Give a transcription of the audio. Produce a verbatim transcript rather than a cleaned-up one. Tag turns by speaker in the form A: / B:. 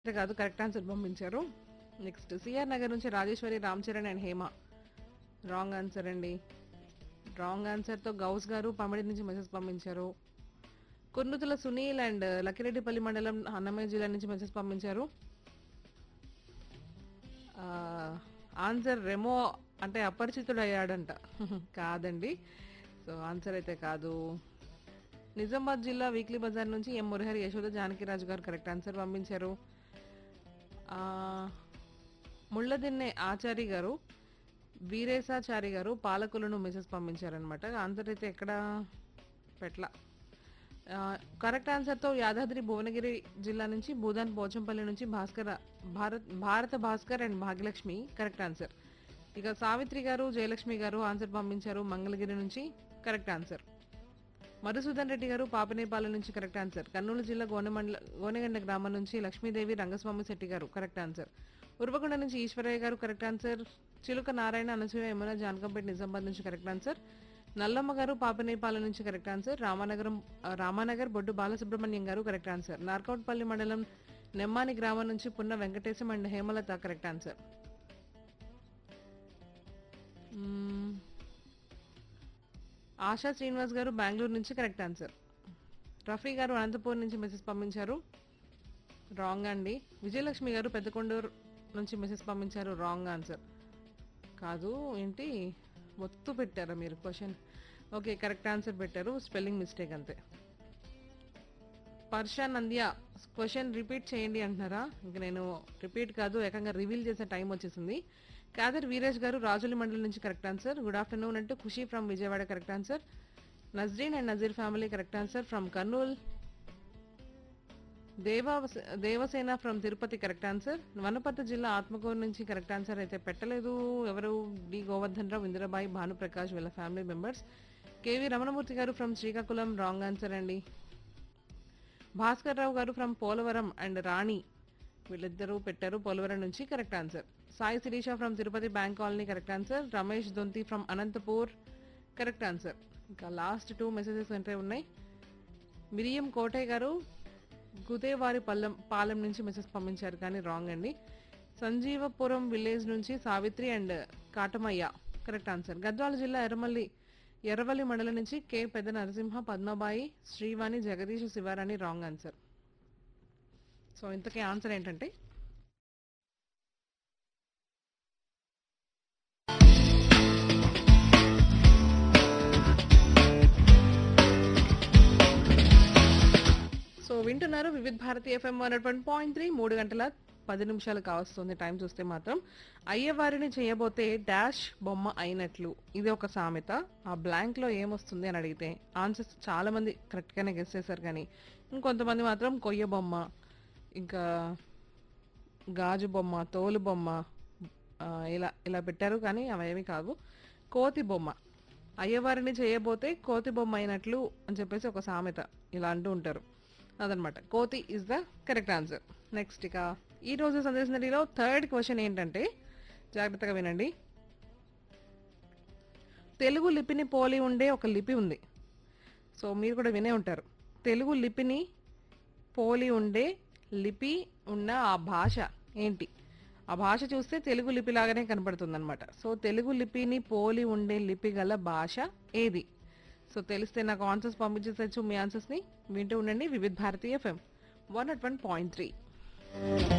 A: అయితే కాదు correct answer పంపించారు. నెక్స్ట్ సిఆర్ నగర్ నుంచి Rajeshwari Ram Charan and Hema wrong answer అండి. రాంగ్ ఆన్సర్తో గౌస్ గారు పమిడి నుంచి మెసేజ్ పంపించారు. కుర్నుతుల సునీల్ అండ్ లక్కిరెడ్డిపల్లి మండలం అన్నమయ్య జిల్లా నుంచి మెసేజ్ పంపించారు. ఆ, ఆన్సర్ రెమో అంటే అపరిచితుడు అయ్యాడంట కాదండి. సో ఆన్సర్ అయితే కాదు. నిజామాబాద్ జిల్లా వీక్లీ బజార్ నుంచి ఎం మురహరి యశోద జానకిరాజు గారు కరెక్ట్ ఆన్సర్ పంపించారు. ఆ, ముళ్ళదిన్నె ఆచారి గారు వీరేశాచారి గారు పాలకులను మెసేజ్ పంపించారనమాట. ఆన్సర్ అయితే ఎక్కడ పెట్ల. కరెక్ట్ ఆన్సర్తో యాదాద్రి భువనగిరి జిల్లా నుంచి భూదాన్ పోచంపల్లి నుంచి భాస్కర్ భారత్ భారత Bhaskar and Bhagyalakshmi correct answer. ఇక సావిత్రి గారు జయలక్ష్మి గారు ఆన్సర్ పంపించారు మంగళగిరి నుంచి కరెక్ట్ ఆన్సర్. మధుసూదన్ రెడ్డి గారు పాపనేపాలెం నుంచి కరెక్ట్ ఆన్సర్. కర్నూలు జిల్లా గోనెమండల గోనెగండ గ్రామం నుంచి లక్ష్మీదేవి రంగస్వామి శెట్టి గారు కరెక్ట్ ఆన్సర్. ఉర్వకొండ నుంచి ఈశ్వరయ్య గారు కరెక్ట్ ఆన్సర్. చిలుక నారాయణ అనసూయ యమున జానకంపేట నిజామాబాద్ నుంచి కరెక్ట్ ఆన్సర్. నల్లమ్మ గారు పాపనేపాలెం నుంచి కరెక్ట్ ఆన్సర్. రామానగరం ఆ, రామానగర్ బొడ్డు బాలసుబ్రహ్మణ్యం గారు కరెక్ట్ ఆన్సర్. నార్కౌట్పల్లి మండలం నెమ్మాని గ్రామం నుంచి Punna Venkatesham and Hemalatha correct answer. మ్మ్. ఆశా శ్రీనివాస్ గారు బెంగళూరు నుంచి కరెక్ట్ ఆన్సర్. రఫీ గారు అనంతపూర్ నుంచి మెసేజ్ పంపించారు రాంగ్ అండి. విజయలక్ష్మి గారు పెద్దకొండూరు నుంచి మెసేజ్ పంపించారు రాంగ్ ఆన్సర్. కాదు ఏంటి మొత్తు పెట్టారా మీరు క్వశ్చన్? ఓకే కరెక్ట్ ఆన్సర్ పెట్టారు, స్పెల్లింగ్ మిస్టేక్ అంతే. పర్షా నంద్య క్వశ్చన్ రిపీట్ చేయండి అంటున్నారా? ఇంక నేను రిపీట్ కాదు ఏకంగా రివీల్ చేసే టైం వచ్చేసింది. కాదర్ వీరేష్ గారు రాజుల మండలి నుంచి కరెక్ట్ ఆన్సర్. గుడ్ ఆఫ్టర్నూన్ అంటూ ఖుషి from Vijayawada correct answer. Nazreen and Nazir family correct answer from Kurnool. దేవా Devasena from Tirupati correct answer. Wanaparthy జిల్లా ఆత్మకూరు నుంచి కరెక్ట్ ఆన్సర్ అయితే పెట్టలేదు. ఎవరు? డి గోవర్ధన్ రావు, ఇందిరాబాయి, భానుప్రకాష్ వీళ్ళ ఫ్యామిలీ మెంబర్స్. కేవి రమణమూర్తి గారు ఫ్రమ్ శ్రీకాకుళం రాంగ్ ఆన్సర్ అండి. భాస్కర్ రావు గారు ఫ్రమ్ పోలవరం అండ్ రాణి వీళ్ళిద్దరూ పెట్టారు పోలవరం నుంచి correct answer. Sai Sirisha from Tirupati bank colony correct answer. Ramesh Donthi from Anantapur correct answer. ఇంకా లాస్ట్ టూ మెసేజెస్ అంటే ఉన్నాయి. మిరియం కోటయ్య గారు గుదేవారి పల్లెం పాలెం నుంచి మెసేజ్ పంపించారు కానీ రాంగ్ అండి. సంజీవపురం విలేజ్ నుంచి Savitri and Katamayya correct answer. Gadwal జిల్లా ఎర్రమల్లి ఎర్రవల్లి మండలం నుంచి కె పెద్ద Narasimha Padmabai Srivani Jagadish Shivarani wrong answer. So ఇంతకీ ఆన్సర్ ఏంటంటే సో వింటున్నారు Vividh Bharati FM one one point three. మూడు గంటల పది నిమిషాలు కావస్తుంది టైం చూస్తే మాత్రం. అయ్యవారిని చేయబోతే డాష్ బొమ్మ అయినట్లు ఇది ఒక సామెత. ఆ బ్లాంక్ లో ఏమొస్తుంది అని అడిగితే ఆన్సర్స్ చాలా మంది కరెక్ట్ గానే గెస్ చేశారు కానీ ఇంకొంతమంది మాత్రం కొయ్య బొమ్మ, ఇంకా గాజు బొమ్మ, తోలు బొమ్మ ఆ, ఇలా ఇలా పెట్టారు కానీ అవేమి కాదు. కోతి బొమ్మ. అయ్యవారిని చేయబోతే కోతి బొమ్మ అయినట్లు అని చెప్పేసి ఒక సామెత ఇలా అంటూ ఉంటారు. అదనమాట, కోతి is the correct answer. Next ఇక ఈ రోజు సందేశనరీలో థర్డ్ క్వశ్చన్ ఏంటంటే జాగ్రత్తగా వినండి. తెలుగు లిపిని పోలి ఉండే ఒక లిపి ఉంది. సో మీరు కూడా వినే ఉంటారు. తెలుగు లిపిని పోలి ఉండే లిపి ఉన్న ఆ భాష ఏంటి? ఆ భాష చూస్తే తెలుగు లిపి లాగానే కనపడుతుంది అనమాట. సో తెలుగు లిపిని పోలి ఉండే లిపి గల భాష ఏది? సో తెలిస్తే నాకు ఆన్సర్స్ పంపించేసచ్చు. మీ ఆన్సర్స్ని వింటూ ఉండండి Vividh Bharati FM one at one point three.